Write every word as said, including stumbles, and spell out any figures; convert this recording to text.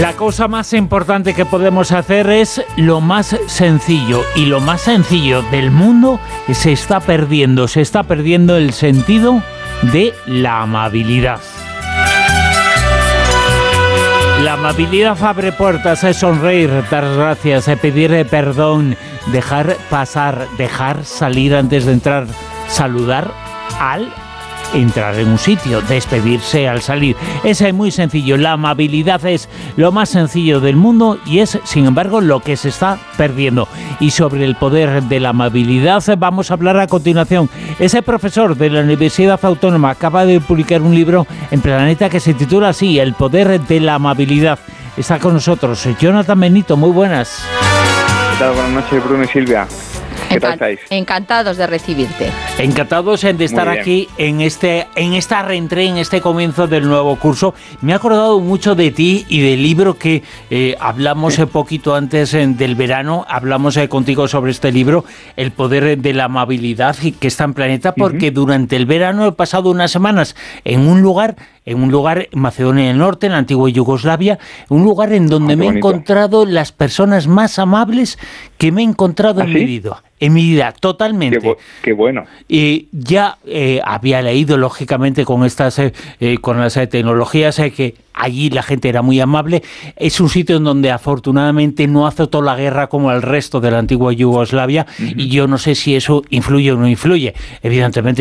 La cosa más importante que podemos hacer es lo más sencillo, y lo más sencillo del mundo se está perdiendo, se está perdiendo el sentido de la amabilidad. La amabilidad abre puertas, es sonreír, dar gracias, es pedir perdón, dejar pasar, dejar salir antes de entrar, saludar al entrar en un sitio, despedirse al salir. Es muy sencillo, la amabilidad es lo más sencillo del mundo y es, sin embargo, lo que se está perdiendo. Y sobre el poder de la amabilidad vamos a hablar a continuación. Ese profesor de la Universidad Autónoma acaba de publicar un libro en Planeta que se titula así, El poder de la amabilidad. Está con nosotros Jonathan Benito, muy buenas. ¿Qué tal? Buenas noches, Bruno y Silvia. ¿Qué tal estáis? Encantados de recibirte. Encantados de estar aquí en este en esta reentrée, en este comienzo del nuevo curso. Me he acordado mucho de ti y del libro que eh, hablamos sí. poquito antes eh, del verano. Hablamos eh, contigo sobre este libro, El poder de la amabilidad, que está en Planeta, porque uh-huh. durante el verano he pasado unas semanas en un lugar, en un lugar en Macedonia del Norte, en la antigua Yugoslavia, un lugar en donde oh, me he bonito. encontrado las personas más amables que me he encontrado ¿Ah, en sí? mi vida. En mi vida, totalmente. Qué, bu- qué bueno. Y ya eh, había leído, lógicamente, con estas eh, eh, con las eh, tecnologías, eh, que allí la gente era muy amable. Es un sitio en donde, afortunadamente, no azotó la guerra como el resto de la antigua Yugoslavia, uh-huh. y yo no sé si eso influye o no influye. Evidentemente,